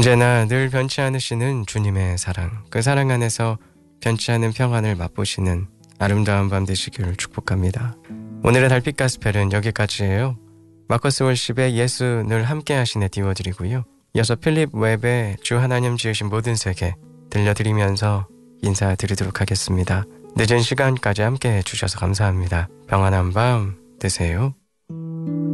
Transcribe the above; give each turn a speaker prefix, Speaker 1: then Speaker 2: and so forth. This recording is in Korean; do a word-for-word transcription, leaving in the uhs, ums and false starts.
Speaker 1: 언제나 늘 변치 않으시는 주님의 사랑, 그 사랑 안에서 변치 않은 평안을 맛보시는 아름다운 밤 되시기를 축복합니다. 오늘의 달빛 가스펠은 여기까지예요. 마커스 월십의 예수 늘 함께 하시네 띄워드리고요. 이어서 필립 웹의 주 하나님 지으신 모든 세계 들려드리면서 인사드리도록 하겠습니다. 늦은 시간까지 함께 해주셔서 감사합니다. 평안한 밤 되세요.